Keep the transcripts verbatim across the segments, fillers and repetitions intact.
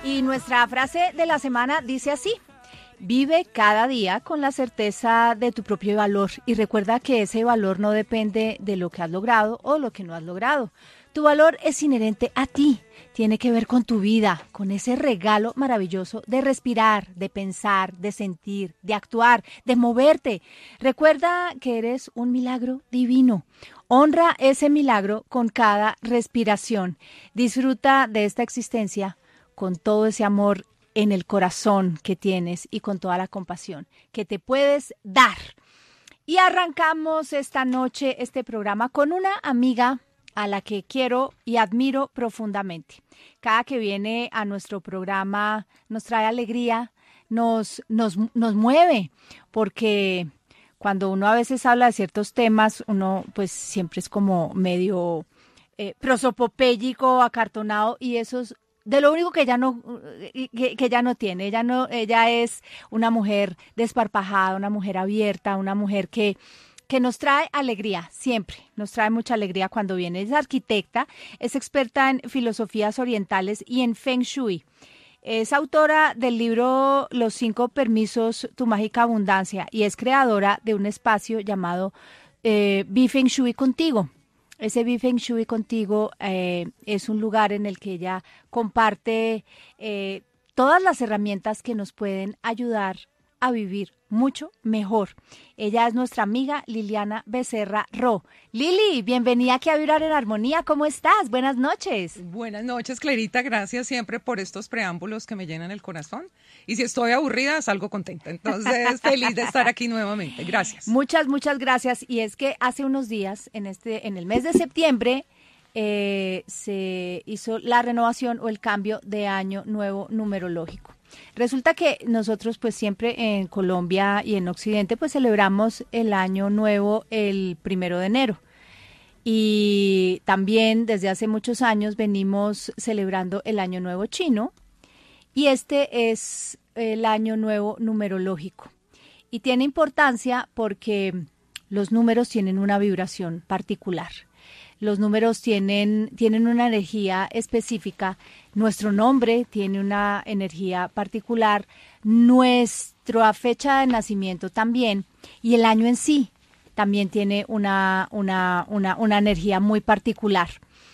Y nuestra frase de la semana dice así: vive cada día con la certeza de tu propio valor y recuerda que ese valor no depende de lo que has logrado o lo que no has logrado. Tu valor es inherente a ti, tiene que ver con tu vida, con ese regalo maravilloso de respirar, de pensar, de sentir, de actuar, de moverte. Recuerda que eres un milagro divino. Honra ese milagro con cada respiración. Disfruta de esta existencia con todo ese amor en el corazón que tienes y con toda la compasión que te puedes dar. Y arrancamos esta noche este programa con una amiga a la que quiero y admiro profundamente. Cada que viene a nuestro programa nos trae alegría, nos, nos, nos mueve, porque cuando uno a veces habla de ciertos temas, uno pues siempre es como medio eh, prosopopéyico, acartonado, y eso es de lo único que ella no, que, que ella no tiene. Ella no, ella es una mujer desparpajada, una mujer abierta, una mujer que, que nos trae alegría, siempre, nos trae mucha alegría cuando viene. Es arquitecta, es experta en filosofías orientales y en Feng Shui. Es autora del libro Los cinco permisos, tu mágica abundancia, y es creadora de un espacio llamado eh, Be Feng Shui contigo. Ese Be Feng Shui contigo eh, es un lugar en el que ella comparte eh, todas las herramientas que nos pueden ayudar a vivir mucho mejor. Ella es nuestra amiga Liliana Becerra Ro. Lili, bienvenida aquí a Vibrar en Armonía. ¿Cómo estás? Buenas noches. Buenas noches, Clarita. Gracias siempre por estos preámbulos que me llenan el corazón. Y si estoy aburrida, salgo contenta. Entonces, feliz de estar aquí nuevamente. Gracias. Muchas, muchas gracias. Y es que hace unos días, en este, en el mes de septiembre, eh, se hizo la renovación o el cambio de año nuevo numerológico. Resulta que nosotros pues siempre en Colombia y en Occidente pues celebramos el año nuevo el primero de enero. Y también desde hace muchos años venimos celebrando el año nuevo chino. Y este es el año nuevo numerológico. Y tiene importancia porque los números tienen una vibración particular. Los números tienen, tienen una energía específica. Nuestro nombre tiene una energía particular. Nuestra fecha de nacimiento también. Y el año en sí también tiene una, una, una, una energía muy particular.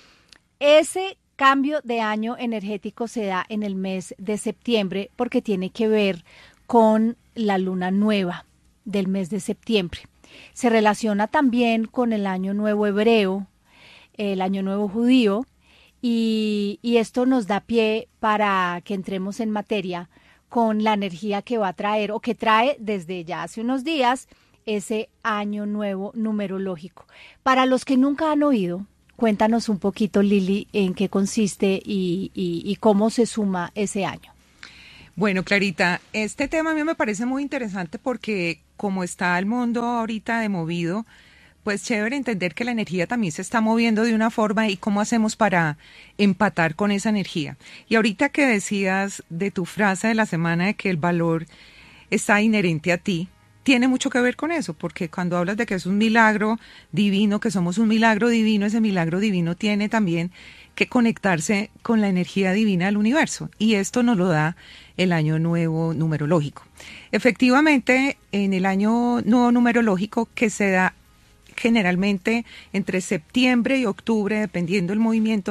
Ese cambio de año energético se da en el mes de septiembre porque tiene que ver con la luna nueva del mes de septiembre. Se relaciona también con el año nuevo hebreo, el año nuevo judío, y, y esto nos da pie para que entremos en materia con la energía que va a traer o que trae desde ya hace unos días ese año nuevo numerológico. Para los que nunca han oído, cuéntanos un poquito, Lili, en qué consiste y, y, y cómo se suma ese año. Bueno, Clarita, este tema a mí me parece muy interesante porque como está el mundo ahorita de movido, pues chévere entender que la energía también se está moviendo de una forma y cómo hacemos para empatar con esa energía. Y ahorita que decías de tu frase de la semana de que el valor está inherente a ti, tiene mucho que ver con eso, porque cuando hablas de que es un milagro divino, que somos un milagro divino, ese milagro divino tiene también que conectarse con la energía divina del universo, y esto nos lo da el año nuevo numerológico. Efectivamente, en el año nuevo numerológico, que se da generalmente entre septiembre y octubre, dependiendo del movimiento